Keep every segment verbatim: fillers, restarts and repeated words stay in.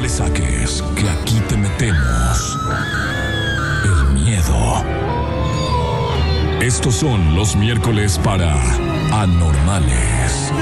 saques, que aquí te metemos el miedo. Estos son los miércoles para Anormales.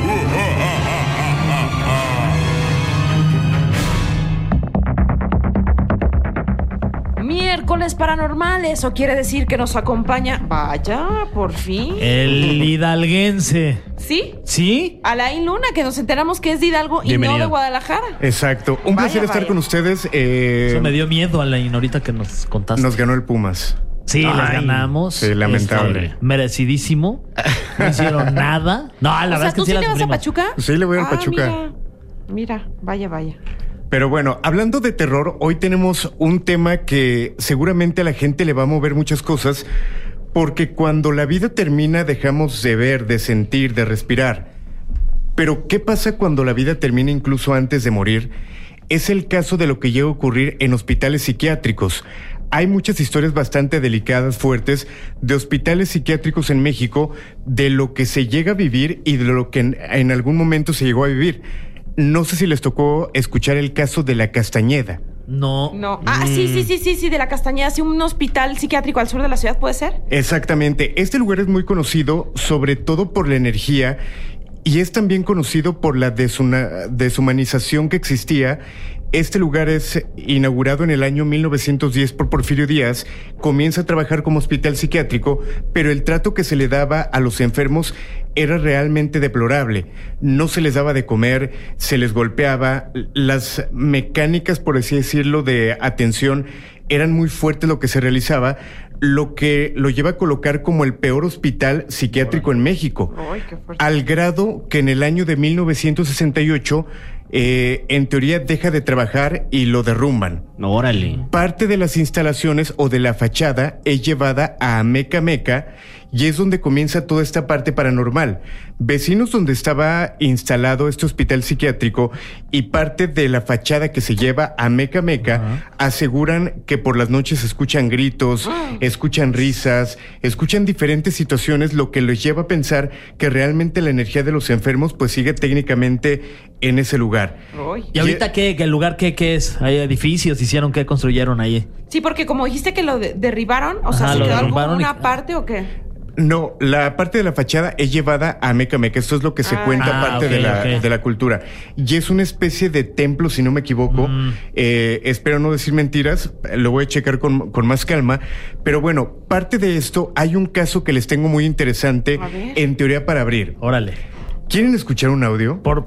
Miércoles paranormales, o quiere decir que nos acompaña, vaya, por fin, el hidalguense. ¿Sí? ¿Sí? Alain Luna, que nos enteramos que es de Hidalgo y no de Guadalajara. Exacto. Un Vaya, placer estar vaya. con ustedes. Eh, Eso me dio miedo, Alain, ahorita que nos contaste. Nos ganó el Pumas. Sí, les Ay, ganamos. sí, lamentable. Este, merecidísimo. No hicieron nada. No, la O verdad sea, es que ¿tú sí sí la le vas a sufrimos. Pachuca? Sí, le voy al Ah, Pachuca. Mira, mira, vaya, vaya. Pero bueno, hablando de terror, hoy tenemos un tema que seguramente a la gente le va a mover muchas cosas, porque cuando la vida termina dejamos de ver, de sentir, de respirar. Pero ¿qué pasa cuando la vida termina incluso antes de morir? Es el caso de lo que llega a ocurrir en hospitales psiquiátricos. Hay muchas historias bastante delicadas, fuertes, de hospitales psiquiátricos en México, de lo que se llega a vivir y de lo que en, en algún momento se llegó a vivir. No sé si les tocó escuchar el caso de la Castañeda. No. No. Ah, sí, sí, sí, sí, sí, de la Castañeda, sí, un hospital psiquiátrico al sur de la ciudad, ¿puede ser? Exactamente. Este lugar es muy conocido, sobre todo por la energía, y es también conocido por la desuna- deshumanización que existía. Este lugar es inaugurado en el año mil novecientos diez por Porfirio Díaz, comienza a trabajar como hospital psiquiátrico, pero el trato que se le daba a los enfermos era realmente deplorable. No se les daba de comer, se les golpeaba, las mecánicas, por así decirlo, de atención eran muy fuertes lo que se realizaba, lo que lo lleva a colocar como el peor hospital psiquiátrico en México, Ay, qué fuerte. al grado que en el año de mil novecientos sesenta y ocho, eh, en teoría deja de trabajar y lo derrumban. Órale. Parte de las instalaciones o de la fachada es llevada a Ameca Meca y es donde comienza toda esta parte paranormal. Vecinos donde estaba instalado este hospital psiquiátrico y parte de la fachada que se lleva a Meca Meca uh-huh. aseguran que por las noches escuchan gritos, uh-huh. escuchan risas, escuchan diferentes situaciones, lo que les lleva a pensar que realmente la energía de los enfermos pues sigue técnicamente en ese lugar. Uy. ¿Y ahorita qué? ¿El lugar qué, qué es? ¿Hay edificios? ¿Hicieron qué? ¿Construyeron ahí? Sí, porque como dijiste que lo de- derribaron, o sea, Ajá, ¿se lo quedó derrumbaron alguna y- parte o qué? No, la parte de la fachada es llevada a Meca Meca. Esto es lo que se Ah. cuenta Ah, parte ok, de, la, ok. de la cultura. Y es una especie de templo, si no me equivoco. Mm. Eh, espero no decir mentiras. Lo voy a checar con, con más calma. Pero bueno, parte de esto, hay un caso que les tengo muy interesante, A ver. en teoría para abrir. Órale. ¿Quieren escuchar un audio? Por...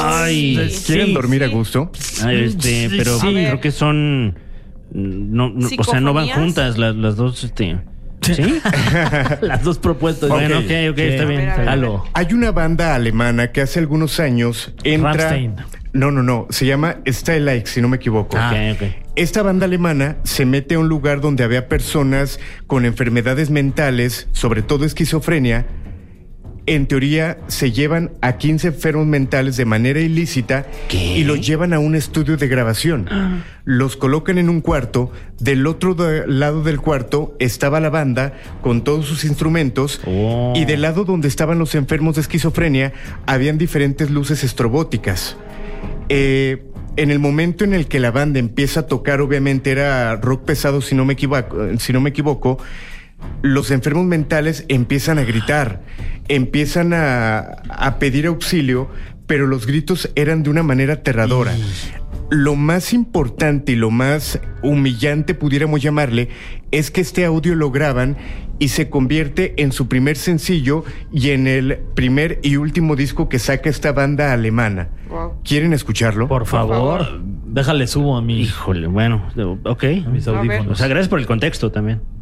Ay, Sí. ¿Quieren sí, dormir sí. a gusto? Ay, este, Sí, pero sí. creo que son no, no, o sea, no van ¿Psicofonías? juntas las, las dos, este. ¿Sí? Las dos propuestas. Bueno, ok, ok, está bien, está bien. Halo. Hay una banda alemana que hace algunos años entra... Rammstein. No, no, no. Se llama Style Like, si no me equivoco. Ok, ok. Esta banda alemana se mete a un lugar donde había personas con enfermedades mentales, sobre todo esquizofrenia. En teoría, se llevan a quince enfermos mentales de manera ilícita ¿Qué? y los llevan a un estudio de grabación. Los colocan en un cuarto. Del otro de- lado del cuarto estaba la banda con todos sus instrumentos. Oh. Y del lado donde estaban los enfermos de esquizofrenia, habían diferentes luces estrobóticas. Eh, en el momento en el que la banda empieza a tocar, obviamente era rock pesado, si no me equivoco, si no me equivoco, los enfermos mentales empiezan a gritar, empiezan a, a pedir auxilio, pero los gritos eran de una manera aterradora. Lo más importante y lo más humillante, pudiéramos llamarle, es que este audio lo graban y se convierte en su primer sencillo y en el primer y último disco que saca esta banda alemana. Wow. ¿Quieren escucharlo? Por favor. favor. Déjale subo a mi... Híjole, bueno, ok. a mis A ver. audífonos. O sea, gracias por el contexto también.